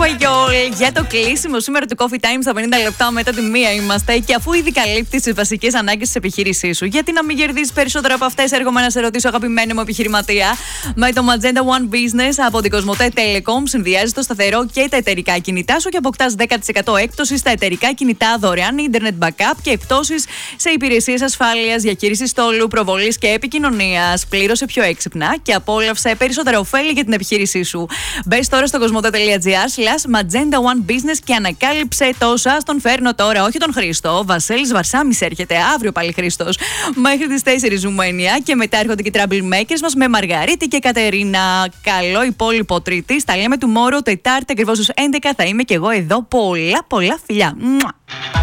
Για το κλείσιμο σήμερα του Coffee Time στα 50 λεπτά μετά τη μία είμαστε. Και αφού ήδη καλύπτει τις βασικές ανάγκες της επιχείρησής σου, γιατί να μην κερδίσεις περισσότερα από αυτές, έρχομαι να σε ρωτήσω, αγαπημένη μου επιχειρηματία. Με το Magenta One Business από την Cosmote Telecom συνδυάζεις το σταθερό και τα εταιρικά κινητά σου και αποκτάς 10% έκπτωση στα εταιρικά κινητά, δωρεάν ίντερνετ backup και εκπτώσεις σε υπηρεσίες ασφάλειας, διαχείρισης στόλου, προβολής και επικοινωνίας. Πλήρωσε πιο έξυπνα και απόλαυσε περισσότερα ωφέλη για την επιχείρησή σου. Μπες τώρα στο cosmote.gr/Magenta One Business και ανακάλυψε το. Σας τον φέρνω τώρα, όχι τον Χρήστο. Βασίλης Βαρσάμις έρχεται αύριο πάλι Χρήστος. Μέχρι τις 4 ζούμε 9 και μετά έρχονται και οι Trouble Makers μας με Μαργαρίτη και Κατερίνα. Καλό υπόλοιπο Τρίτη. Τα λέμε tomorrow, Τετάρτη ακριβώς στις 11 θα είμαι και εγώ εδώ. Πολλά φιλιά.